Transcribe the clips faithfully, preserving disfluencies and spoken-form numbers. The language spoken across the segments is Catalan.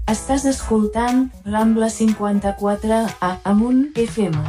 Estàs escoltant Rambla cinquanta-quatre a Amunt F M.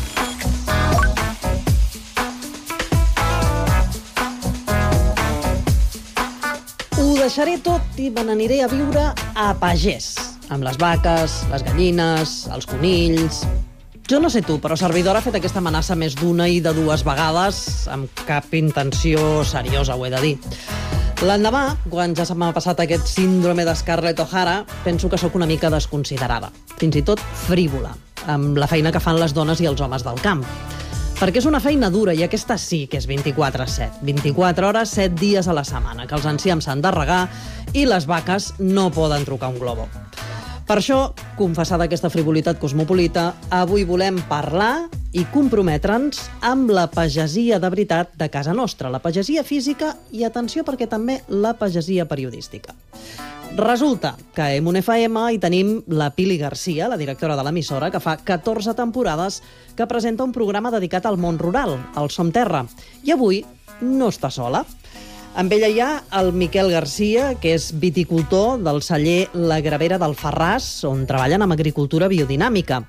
Ho deixaré tot i me n'aniré a viure a pagès, amb les vaques, les gallines, els conills. Jo no sé tu, però servidora ha fet aquesta amenaça més d'una i de dues vegades, amb cap intenció seriosa, ho he de dir. L'endemà, quan ja se m'ha passat aquest síndrome de Scarlett O'Hara, penso que sóc una mica desconsiderada, fins i tot frívola, amb la feina que fan les dones i els homes del camp. Perquè és una feina dura i aquesta sí que és vint-i-quatre set. vint-i-quatre hores, set dies a la setmana, que els enciams s'han de regar i les vaques no poden trucar un globo. Per això, confessada aquesta frivolitat cosmopolita, avui volem parlar i comprometre'ns amb la pagesia de veritat de casa nostra, la pagesia física i, atenció, perquè també la pagesia periodística. Resulta que a Emun F M hi tenim la Pili Garcia, la directora de l'emissora, que fa catorze temporades que presenta un programa dedicat al món rural, al Som Terra. I avui no està sola. Amb ella hi ha el Miquel Garcia, que és viticultor del celler La Gravera d'Alfarràs, on treballen amb agricultura biodinàmica.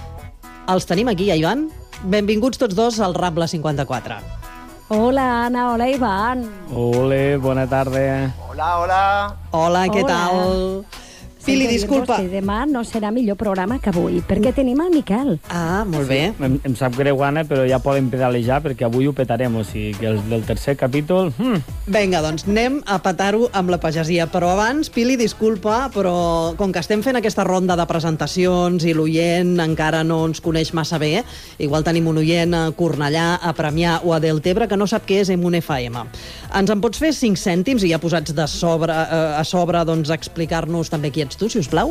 Els tenim aquí, ja, Ivan? Benvinguts tots dos al Rambla cinquanta-quatre. Hola, Anna. Hola, Ivan. Hola, bona tarda. Hola, hola. Hola, què Hola. tal? Pili, disculpa. Que demà no serà millor programa que avui, perquè tenim el Miquel. Ah, molt bé. Em, em sap greu, Anna, però ja poden pedalejar perquè avui ho petarem, o sigui que el del tercer capítol... Hmm. Vinga, doncs anem a petar-ho amb la pagesia. Però abans, Pili, disculpa, però com que estem fent aquesta ronda de presentacions i l'oient encara no ens coneix massa bé, igual tenim un oient a Cornellà, a Premià o a Deltebre que no sap què és Emun F M. Ens en pots fer cinc cèntims i ja posats de sobre, eh, a sobre doncs, explicar-nos també qui ets tu, si us plau?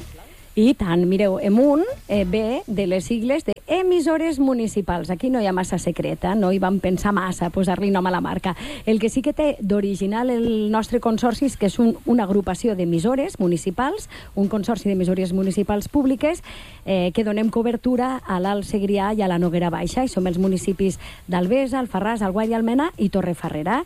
I tant, mireu, Emun eh, ve de les sigles de emissores municipals. Aquí no hi ha massa secreta, no hi vam pensar massa a posar-li nom a la marca. El que sí que té d'original el nostre consorci és que és un, una agrupació d'emissores municipals, un consorci d'emissores municipals públiques eh, que donem cobertura a l'Alt Segrià i a la Noguera Baixa, i som els municipis d'Albesa, Alfarràs, Alguaire i Almena i Torrefarrera.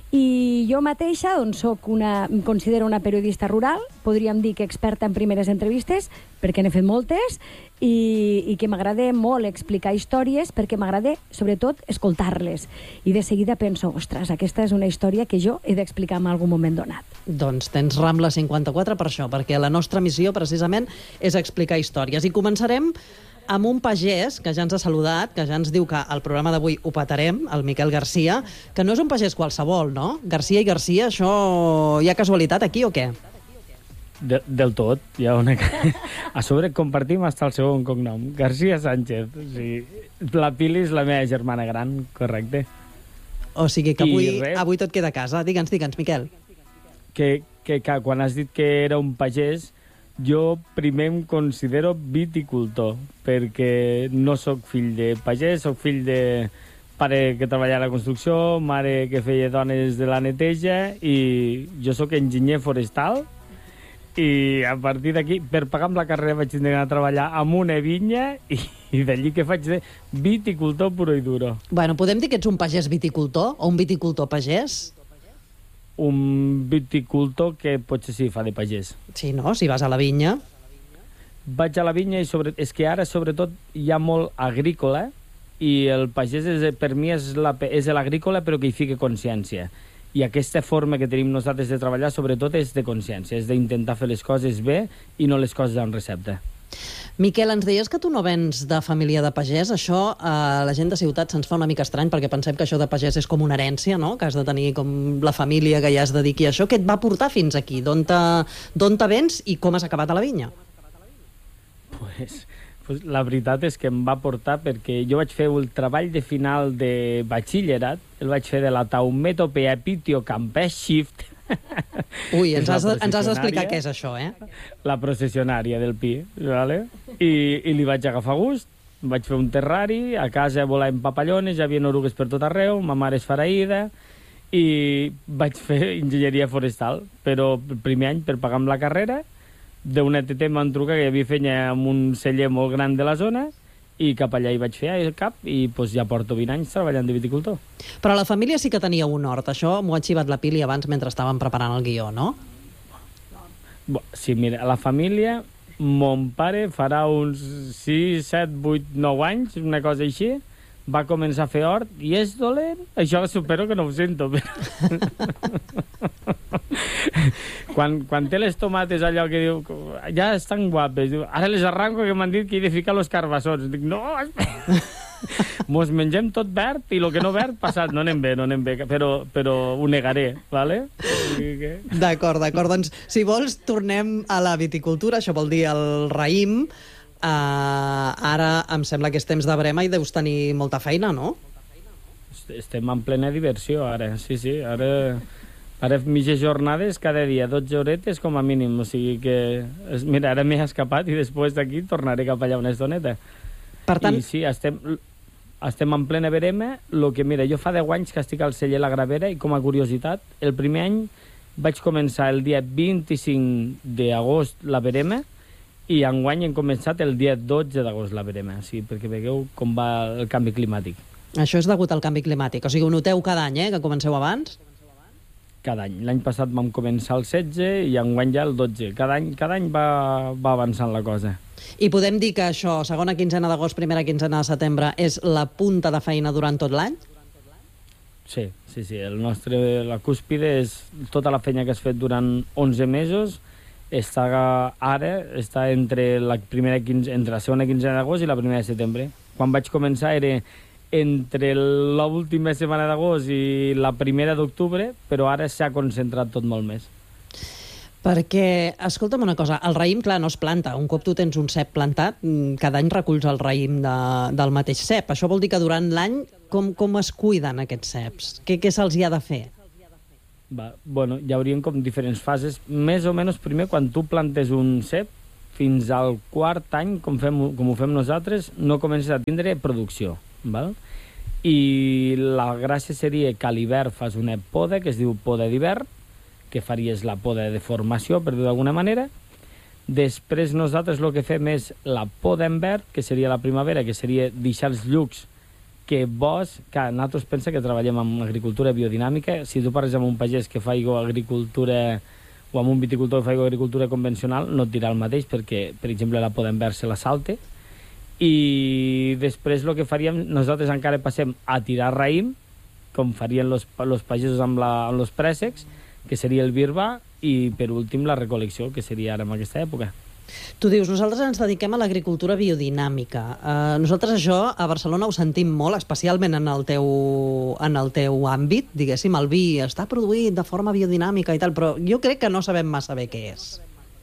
I jo mateixa doncs, soc una, em considero una periodista rural, podríem dir que experta en primeres entrevistes, perquè n'he fet moltes, i, i que m'agrada molt explicar històries, perquè m'agrada, sobretot, escoltar-les. I de seguida penso, ostres, aquesta és una història que jo he d'explicar en algun moment donat. Doncs tens Rambla cinquanta-quatre per això, perquè la nostra missió, precisament, és explicar històries. I començarem amb un pagès que ja ens ha saludat, que ja ens diu que el programa d'avui ho petarem, el Miquel Garcia, que no és un pagès qualsevol, no? Garcia i Garcia, això hi ha casualitat aquí o què? De, del tot. Hi ha una... A sobre compartim hasta el segon cognom. Garcia Sánchez. O sigui, la Pili és la meva germana gran, correcte. O sigui que avui, res. avui tot queda a casa. Digue'ns, digue'ns, Miquel. Que, que, que quan has dit que era un pagès, jo primer em considero viticultor, perquè no sóc fill de pagès, sóc fill de pare que treballa a la construcció, mare que feia dones de la neteja, i jo sóc enginyer forestal, i a partir d'aquí, per pagar amb la carrera vaig tindre d'anar a treballar amb una vinya, i, i d'allí que faig de viticultor puro i duro. Bueno, podem dir que ets un pagès viticultor o un viticultor pagès? Un viticultor que potser sí fa de pagès. Sí, no? Si vas a la vinya. Vaig a la vinya i sobre... és que ara sobretot hi ha molt agrícola i el pagès és, per mi és la, és l'agrícola però que hi fica consciència. I aquesta forma que tenim nosaltres de treballar sobretot és de consciència, és d'intentar fer les coses bé i no les coses en recepta. Miquel, ens deies que tu no vens de família de pagès. Això a la gent de ciutat se'ns fa una mica estrany perquè pensem que això de pagès és com una herència, no? Que has de tenir com la família que ja es dediqui a això. Què et va portar fins aquí? D'on te, d'on te vens i com has acabat a la vinya? Pues, pues la veritat és que em va portar perquè jo vaig fer el treball de final de batxillerat, el vaig fer de la Taumetopea Pitio Campes Shift. Ui, ens has, ens has d'explicar què és això, eh? La processionària del pi, vale? I, i li vaig agafar gust, vaig fer un terrari, a casa volàvem papallones, hi havia orugues per tot arreu, ma mare és faraïda, i vaig fer enginyeria forestal, però el primer any, per pagar amb la carrera, d'una T T em van trucar que hi havia feina amb un celler molt gran de la zona, i cap allà hi vaig fer el cap i doncs, ja porto vint anys treballant de viticultor. Però la família sí que tenia un hort. Això m'ho ha xivat la Pili abans mentre estàvem preparant el guió, no? Sí, mira, a la família, mon pare farà uns sis, set, vuit, nou anys, una cosa així, va començar a fer hort i és dolent. Això supero que no ho sento. Però... quan, quan té les tomates allò que diu ja estan guapes, diu, ara les arranco que m'han dit que he de ficar los carbassons. Dic, no, espera. Mos mengem tot verd i el que no verd passat. No anem bé, no anem bé, però, però ho negaré, vale? Que... D'acord, d'acord. Doncs, si vols, tornem a la viticultura, això vol dir el raïm. Uh, ara em sembla que és temps de brema i deus tenir molta feina, no? Estem en plena diversió, ara. Sí, sí, ara... Ara mitges jornades, cada dia, dotze horetes com a mínim. O sigui que... Mira, ara m'he escapat i després d'aquí tornaré cap allà una estoneta. Per tant... I sí, estem, estem en plena verema. Lo que, mira, jo fa deu anys que estic al celler La Gravera i, com a curiositat, el primer any vaig començar el dia vint-i-cinc d'agost la verema i enguany hem començat el dia dotze d'agost la verema. Sí, perquè veieu com va el canvi climàtic. Això és degut al canvi climàtic. O sigui, ho noteu cada any, eh, que comenceu abans? Cada any. L'any passat vam començar el setze i enguany ja el dotze. Cada any, cada any va, va avançant la cosa. I podem dir que això, segona quinzena d'agost, primera quinzena de setembre, és la punta de feina durant tot l'any? Sí, sí, sí. El nostre, la cúspide és tota la feina que has fet durant onze mesos, està ara està entre la, primera quinze, entre la segona quinzena d'agost i la primera de setembre. Quan vaig començar era entre l'última setmana d'agost i la primera d'octubre, però ara s'ha concentrat tot molt més. Perquè, escolta'm una cosa, el raïm, clar, no es planta. Un cop tu tens un cep plantat, cada any reculls el raïm de, del mateix cep. Això vol dir que durant l'any com, com es cuiden aquests ceps? Què, què se'ls hi ha de fer? Va, bueno, hi haurien com diferents fases. Més o menys, primer, quan tu plantes un cep, fins al quart any, com, fem, com ho fem nosaltres, no comences a tindre producció. Val? I la gràcia seria que a l'hivern fas una poda, que es diu poda d'hivern, que faries la poda de formació, per dir d'alguna manera. Després nosaltres el que fem és la poda en verd, que seria la primavera, que seria deixar els llucs que vos, que nosaltres pensa que treballem en agricultura biodinàmica. Si tu parles amb un pagès que fa agricultura o amb un viticultor que fa agricultura convencional, no et dirà el mateix, perquè, per exemple, la poda en verd se la salte. I després el que faríem, nosaltres encara passem a tirar raïm, com farien els pagesos amb, la, amb els préssecs, que seria el birbà, i per últim la recol·lecció, que seria ara en aquesta època. Tu dius, nosaltres ens dediquem a l'agricultura biodinàmica. Uh, nosaltres això a Barcelona ho sentim molt, especialment en el teu, en el teu àmbit, diguéssim, el vi està produït de forma biodinàmica i tal, però jo crec que no sabem massa bé què és.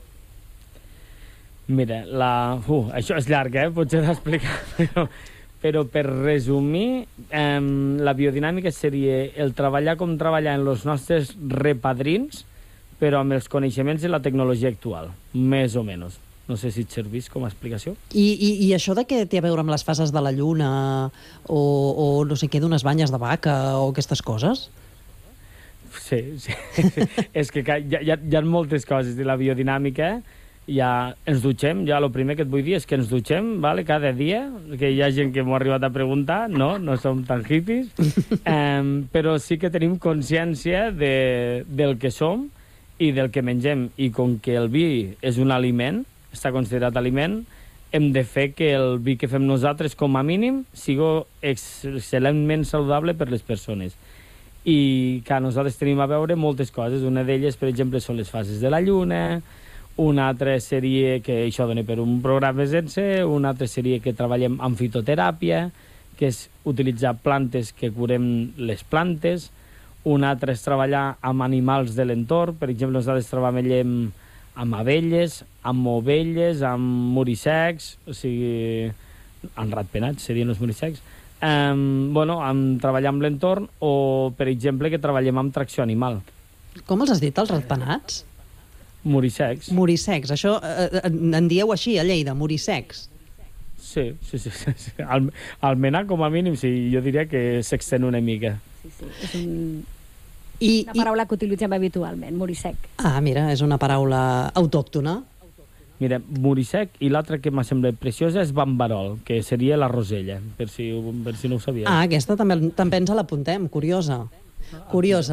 Mira, la... Uh, això és llarg, eh? Potser d'explicar, però... Però per resumir, eh, la biodinàmica seria el treballar com treballar en els nostres repadrins, però amb els coneixements i la tecnologia actual, més o menys. No sé si et servís com a explicació. I, i, i això de què té a veure amb les fases de la lluna o, o no sé què, d'unes banyes de vaca o aquestes coses? Sí, sí. És que hi ha, hi ha moltes coses de la biodinàmica. Ja ens dutxem, ja el primer que et vull dir és que ens dutxem, vale, cada dia, que hi ha gent que m'ho ha arribat a preguntar, no, no som tan hippies, um, però sí que tenim consciència de, del que som i del que mengem, i com que el vi és un aliment, està considerat aliment, hem de fer que el vi que fem nosaltres, com a mínim, sigui excel·lentment saludable per les persones. I que nosaltres tenim a veure moltes coses. Una d'elles, per exemple, són les fases de la lluna. Una altra seria, que això dona per un programa sense, una altra seria que treballem amb fitoteràpia, que és utilitzar plantes que curem les plantes. Una altra és treballar amb animals de l'entorn. Per exemple, nosaltres treballem amb abelles, amb ovelles, amb morissecs, o sigui, amb ratpenats serien els morissecs. Um, bueno, amb treballar amb l'entorn, o, per exemple, que treballem amb tracció animal. Com els has dit, els ratpenats? Morissecs. Morissecs, això eh, en dieu així a Lleida, morissecs. Sí, sí, sí. sí, sí. Al, almenys, com a mínim, sí, jo diria que s'extén una mica. Sí, sí, és un... I, una paraula i... que utilitzem habitualment, morissec. Ah, mira, és una paraula autòctona. Mira, morissec, i l'altra que m'ha semblat preciosa és bambarol, que seria la rosella, per si, per si no ho sabies. Ah, aquesta també, també ens l'apuntem, curiosa. Curiosa.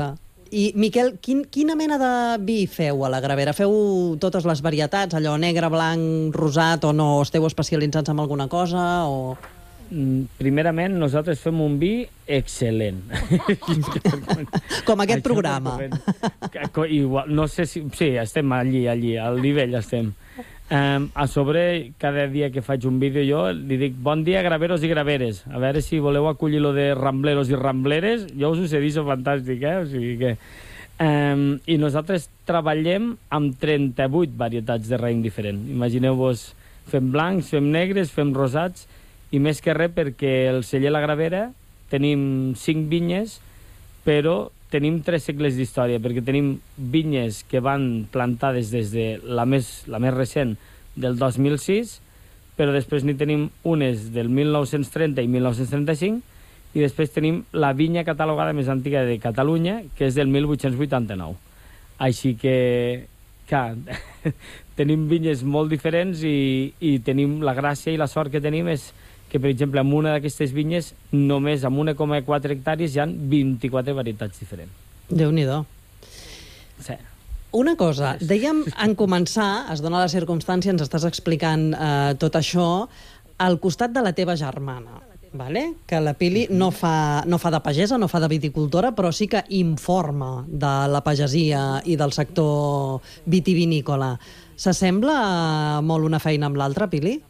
I, Miquel, quin, quina mena de vi feu a la Gravera? Feu totes les varietats, allò negre, blanc, rosat, o no? Esteu especialitzats en alguna cosa? O... Primerament, nosaltres fem un vi excel·lent. Com aquest programa. Igual, no sé si... Sí, estem allí, allí, al nivell estem. Um, a sobre, cada dia que faig un vídeo jo li dic bon dia graveros i graveres, a veure si voleu acollir lo de rambleros i rambleres, jo us ho sé dir, sou fantàstic, eh? O sigui que... Um, I nosaltres treballem amb trenta-vuit varietats de raïm diferent. Imagineu-vos, fem blancs, fem negres, fem rosats, i més que res perquè el celler La Gravera tenim cinc vinyes, però tenim tres segles d'història, perquè tenim vinyes que van plantades des de la més, la més recent del dos mil sis, però després n'hi tenim unes del mil nou-cents trenta i mil nou-cents trenta-cinc, i després tenim la vinya catalogada més antiga de Catalunya, que és del mil vuit-cents vuitanta-nou. Així que, clar, tenim vinyes molt diferents i, i tenim la gràcia i la sort que tenim és que, per exemple, en una d'aquestes vinyes, només amb un coma quatre hectàrees hi ha vint-i-quatre varietats diferents. Déu-n'hi-do. Sí. Una cosa, dèiem en començar, es dona la circumstància, ens estàs explicant eh, tot això, al costat de la teva germana, vale? Que la Pili no fa, no fa de pagesa, no fa de viticultora, però sí que informa de la pagesia i del sector vitivinícola. S'assembla molt una feina amb l'altra, Pili?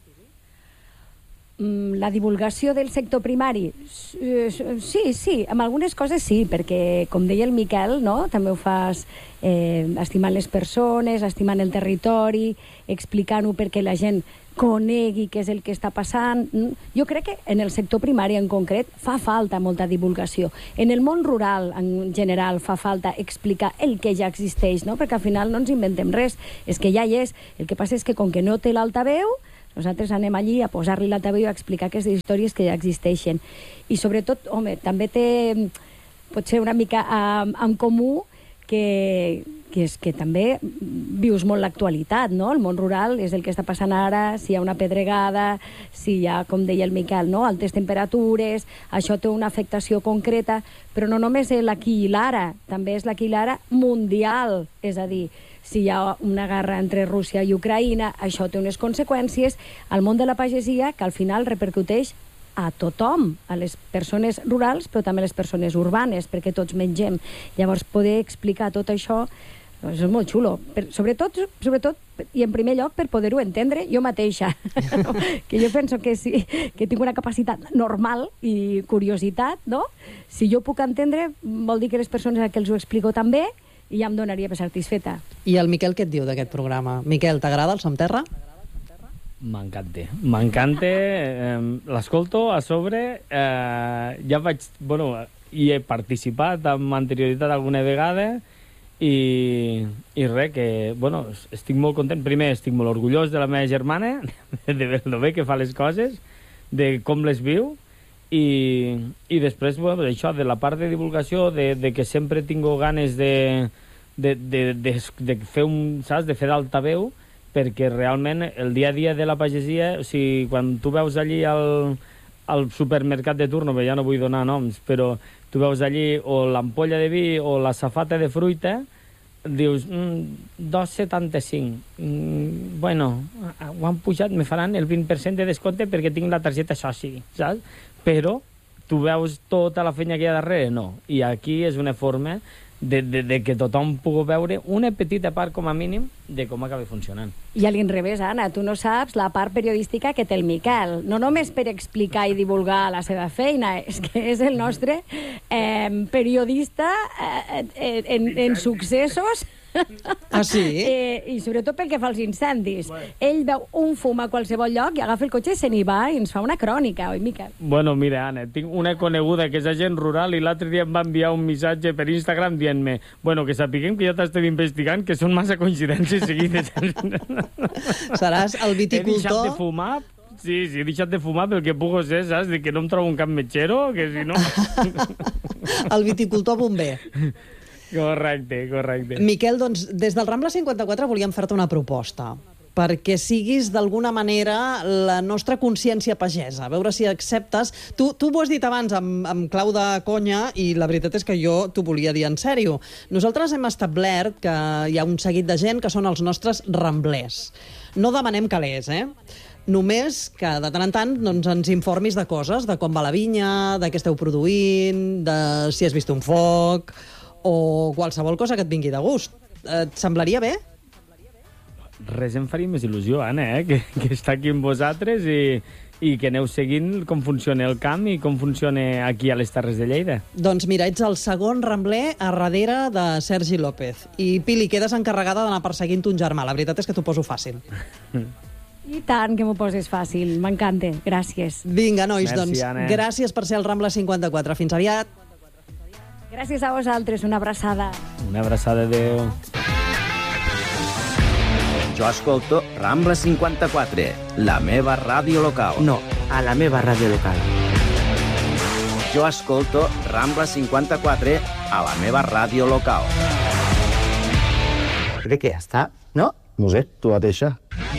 La divulgació del sector primari, sí, sí, amb algunes coses sí, perquè, com deia el Miquel, no? També ho fas eh, estimant les persones, estimant el territori, explicant-ho perquè la gent conegui què és el que està passant. Jo crec que en el sector primari en concret fa falta molta divulgació. En el món rural en general fa falta explicar el que ja existeix, no? Perquè al final no ens inventem res, és que ja hi és. El que passa és que com que no té l'altaveu, nosaltres anem allí a posar-li l'altaveu i a explicar aquestes històries que ja existeixen. I sobretot, home, també té potser una mica en, en comú que, que és que també vius molt l'actualitat, no? El món rural és el que està passant ara, si hi ha una pedregada, si hi ha, com deia el Miquel, no? Altes temperatures, això té una afectació concreta, però no només és l'aquí i l'ara, també és l'aquí i l'ara mundial, és a dir, si hi ha una guerra entre Rússia i Ucraïna, això té unes conseqüències al món de la pagesia que al final repercuteix a tothom, a les persones rurals, però també a les persones urbanes, perquè tots mengem. Llavors, poder explicar tot això, doncs és molt xulo. Per, sobretot, sobretot, i en primer lloc, per poder-ho entendre jo mateixa. Que jo penso que sí, que tinc una capacitat normal i curiositat, no? Si jo puc entendre, vol dir que les persones a qui els ho explico també, i ja em donaria per satisfeta. I el Miquel què et diu d'aquest programa? Miquel, t'agrada el Som Terra? M'encanta. M'encanta. Eh, l'escolto a sobre. Eh, ja vaig... Bueno, hi he participat amb anterioritat alguna vegada i, i res, que... Bueno, estic molt content. Primer, estic molt orgullós de la meva germana, de lo bé que fa les coses, de com les viu, i, i després, bueno, això, de la part de divulgació, de, de que sempre tinc ganes de, de, de, de, de fer un, saps, de fer d'altaveu, perquè realment el dia a dia de la pagesia, o sigui, quan tu veus allí al, al supermercat de turno, ja no vull donar noms, però tu veus allí o l'ampolla de vi o la safata de fruita, dius, mm, dos coma setanta-cinc. Mm, bueno, ho han pujat, me faran el vint per cent de descompte perquè tinc la targeta soci, saps? Però tu veus tota la feina que hi ha darrere? No. I aquí és una forma de, de, de que tothom pugui veure una petita part, com a mínim, de com acaba funcionant. I a l'inrevés, Anna, tu no saps la part periodística que té el Miquel. No només per explicar i divulgar la seva feina, és que és el nostre eh, periodista eh, en, en successos. Ah, sí? Eh, I sobretot pel que fa als incendis. Bueno. Ell veu un fum a qualsevol lloc i agafa el cotxe i se n'hi va i ens fa una crònica, oi, Miquel? Bueno, mira, Anna, tinc una coneguda que és agent rural i l'altre dia em va enviar un missatge per Instagram dient-me, bueno, que sapiguem que ja t'estem investigant, que són massa coincidències seguides. Seràs el viticultor... He deixat de fumar... Sí, sí, he deixat de fumar pel que pugo ser, saps? De que no em trobo un cap metgero, que si no... El viticultor bomber. Correcte, correcte. Miquel, doncs, des del Rambla cinquanta-quatre volíem fer-te una proposta. perquè siguis d'alguna manera la nostra consciència pagesa, a veure si acceptes. Tu, tu ho has dit abans amb, amb clau de conya i la veritat és que jo t'ho volia dir en sèrio. Nosaltres hem establert que hi ha un seguit de gent que són els nostres ramblers. No demanem calés, eh? Només que de tant en tant doncs, ens informis de coses, de com va la vinya, de què esteu produint, de si has vist un foc o qualsevol cosa que et vingui de gust. Et semblaria bé? Res em faria més il·lusió, Anna, eh? que, que està aquí amb vosaltres i, i que aneu seguint com funciona el camp i com funciona aquí a les Terres de Lleida. Doncs mira, ets el segon rambler a darrere de Sergi López. I, Pili, quedes encarregada d'anar perseguint un germà. La veritat és que t'ho poso fàcil. I tant que m'ho poses fàcil. M'encanta. Gràcies. Vinga, nois, Merci, doncs Anna. gràcies per ser al Rambla cinquanta-quatre. Fins aviat. Gràcies a vosaltres. Una abraçada. Una abraçada, adéu. Jo escolto Rambla cinquanta-quatre, la meva ràdio local. No, a la meva ràdio local. Jo escolto Rambla cinquanta-quatre a la meva ràdio local. Crec que ja està, no? No sé, tu mateixa.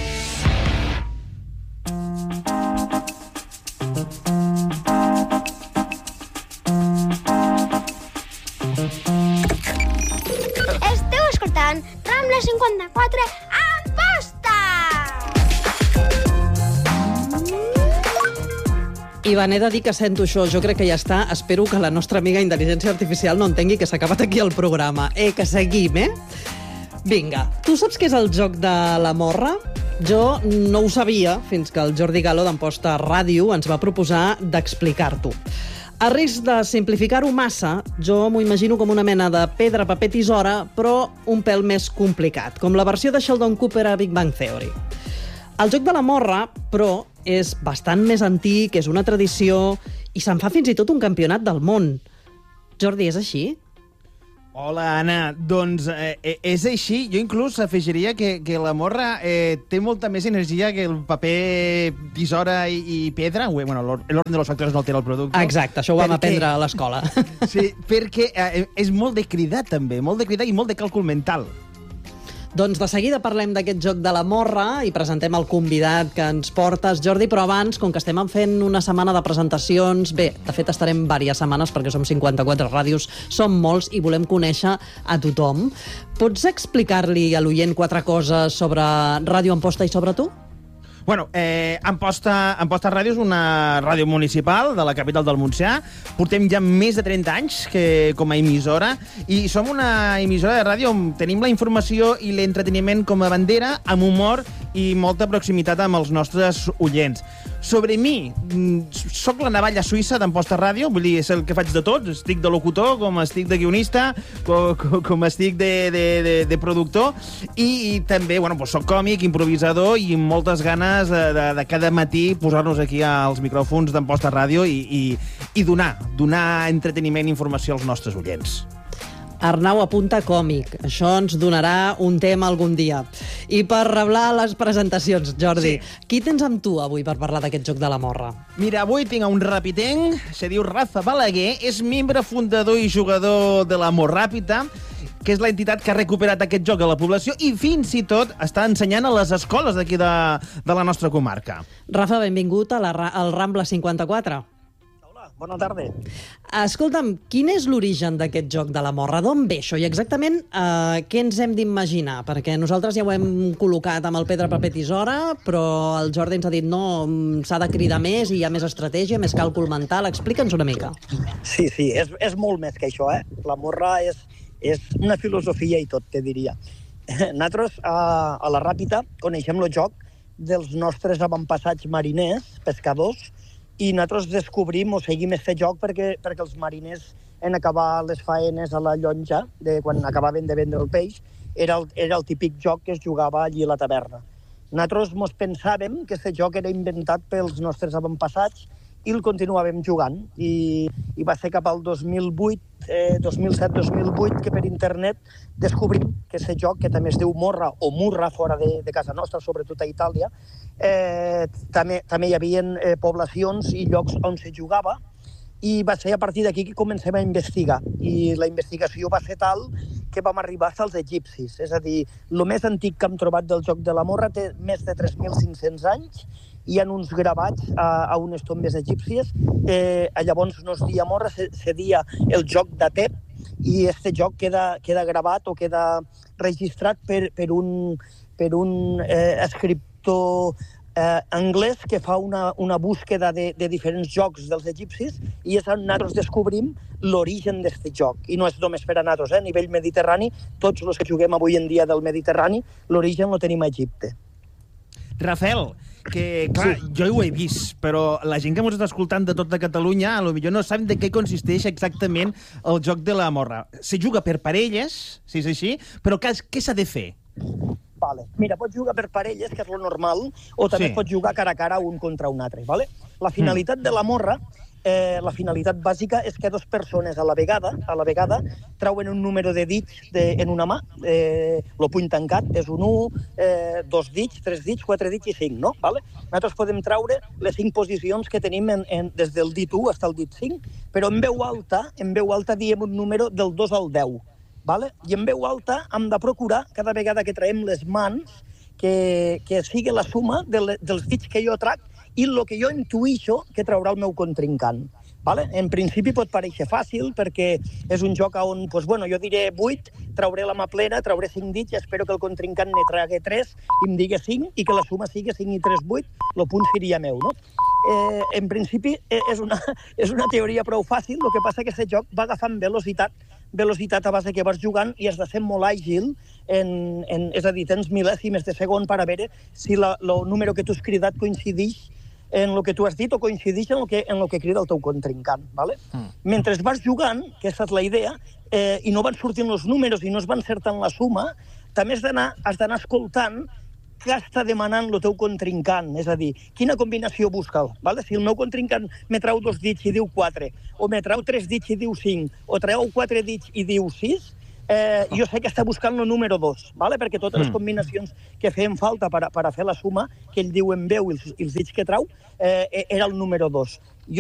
Esteu escoltant Rambla cinquanta-quatre en posta! Ivan, he de dir que sento això. Jo crec que ja està. Espero que la nostra amiga intel·ligència artificial no entengui que s'ha acabat aquí el programa. Eh, que seguim, eh? Vinga, tu saps què és el joc de la morra? Jo no ho sabia fins que el Jordi Galo d'Amposta Ràdio ens va proposar d'explicar-t'ho. A risc de simplificar-ho massa, jo m'ho imagino com una mena de pedra, paper, tisora, però un pèl més complicat, com la versió de Sheldon Cooper a Big Bang Theory. El joc de la morra, però, és bastant més antic, és una tradició, i se'n fa fins i tot un campionat del món. Jordi, és així? Hola, Anna. Doncs eh, és així. Jo inclús afegiria que, que la morra eh, té molta més energia que el paper, tisora i, i pedra. Ui, bueno, l'ordre de los factors no altera el producte. Exacte, això ho vam perquè... aprendre a l'escola. Sí, perquè eh, és molt de cridar, també. Molt de cridar i molt de càlcul mental. Doncs de seguida parlem d'aquest joc de la morra i presentem el convidat que ens portes, Jordi, però abans, com que estem fent una setmana de presentacions, bé, de fet estarem diverses setmanes perquè som cinquanta-quatre ràdios, som molts i volem conèixer a tothom. Pots explicar-li a l'oient quatre coses sobre Ràdio Amposta i sobre tu? Bueno, eh, Amposta, Amposta Ràdio és una ràdio municipal de la capital del Montsià. Portem ja més de trenta anys que, com a emissora i som una emissora de ràdio on tenim la informació i l'entreteniment com a bandera, amb humor i molta proximitat amb els nostres oients. Sobre mi, soc la navalla suïssa d'Amposta Ràdio, vull dir, és el que faig de tot. Estic de locutor, com estic de guionista, com, com estic de, de, de, de productor i, i també, bueno, doncs soc còmic, improvisador i amb moltes ganes de, de, de cada matí posar-nos aquí als micròfons d'Amposta Ràdio i, i, i donar, donar entreteniment i informació als nostres oients. Arnau apunta còmic. Això ens donarà un tema algun dia. I per reblar les presentacions, Jordi, sí. Qui tens amb tu avui per parlar d'aquest joc de la morra? Mira, avui tinc un rapitenc, se diu Rafa Balaguer, és membre fundador i jugador de la Morràpita, que és l'entitat que ha recuperat aquest joc a la població i fins i tot està ensenyant a les escoles d'aquí de, de la nostra comarca. Rafa, benvingut a la, al Rambla cinquanta-quatre. Bona tarda. Escolta'm, quin és l'origen d'aquest joc de la morra? D'on ve això? I exactament eh, què ens hem d'imaginar? Perquè nosaltres ja ho hem col·locat amb el pedra, paper, tisora, però el Jordi ens ha dit no, s'ha de cridar més i hi ha més estratègia, més càlcul mental. Explica'ns una mica. Sí, sí, és, és molt més que això, eh? La morra és, és una filosofia i tot, te diria. Nosaltres, a, a la Ràpita, coneixem el joc dels nostres avantpassats mariners, pescadors, i nosaltres descobrim o seguim aquest joc perquè, perquè els mariners, en acabar les faenes a la llonja, de quan acabaven de vendre el peix, era el, era el típic joc que es jugava allí a la taverna. Nosaltres mos pensàvem que aquest joc era inventat pels nostres avantpassats i el continuàvem jugant. I, i va ser cap al dos mil vuit, eh, dos mil set dos mil vuit que per internet descobrim que aquest joc, que també es diu Morra o Murra fora de, de casa nostra, sobretot a Itàlia, eh, també, també hi havia eh, poblacions i llocs on se jugava i va ser a partir d'aquí que comencem a investigar. I la investigació va ser tal que vam arribar fins als egipcis. És a dir, el més antic que hem trobat del joc de la morra té més de tres mil cinc-cents anys. Hi ha uns gravats a, a unes tombes egípcies. Eh, llavors no es dia morra, se, se dia el joc d'Atep, i este joc queda, queda gravat o queda registrat per, per un, per un eh, escriptor eh, anglès que fa una, una búsqueda de, de diferents jocs dels egipcis, i és on nosaltres descobrim l'origen d'aquest joc. I no és només per a nosaltres, eh? A nivell mediterrani, tots els que juguem avui en dia del Mediterrani, l'origen lo tenim a Egipte. Rafael, que, clar, sí. jo ho he vist, però la gent que ens està escoltant de tota Catalunya potser no saben de què consisteix exactament el joc de la morra. Se juga per parelles, si és així, però què, què s'ha de fer? Vale. Mira, pots jugar per parelles, que és lo normal, o també sí. pots jugar cara a cara un contra un altre. Vale? La finalitat mm. de la morra, eh, la finalitat bàsica és que dues persones a la vegada a la vegada trauen un número de dits de, en una mà, eh, el puny tancat és un u, eh, dos dits, tres dits, quatre dits i cinc, no? Vale? Nosaltres podem traure les cinc posicions que tenim en, en, des del dit u fins al dit cinc, però en veu alta, en veu alta diem un número del dos al deu. Vale? I en veu alta hem de procurar, cada vegada que traiem les mans, que, que sigui la suma de le, dels dits que jo trac i el que jo intuïxo que traurà el meu contrincant. Vale? En principi pot parèixer fàcil, perquè és un joc on, pues, bueno, jo diré vuit, trauré la mà plena, trauré cinc dits, i espero que el contrincant ne tragui tres i em digui cinc, i que la suma sigui cinc i tres, vuit, el punt seria meu, no? Eh, en principi és una, és una teoria prou fàcil, el que passa que aquest joc va agafant velocitat, velocitat a base que vas jugant, i has de ser molt àgil, en, en, és a dir, tens mil·lèsimes de segon per a veure si la, el número que tu has cridat coincideix en el que tu has dit o coincideix en el que, en el que crida el teu contrincant. Vale? Mm. Mentre vas jugant, que aquesta és la idea, eh, i no van sortint els números i no es van encertant la suma, també has d'anar has d'anar escoltant què està demanant el teu contrincant, és a dir, quina combinació busca. Vale? Si el meu contrincant me trau dos dits i diu quatre, o me trau tres dits i diu cinc, o treu quatre dits i diu sis, eh, jo sé que està buscant el número dos, vale? Perquè totes les combinacions que feien falta per a, per a fer la suma, que ell diu en veu i els, i els dits que trau, eh, era el número dos. Jo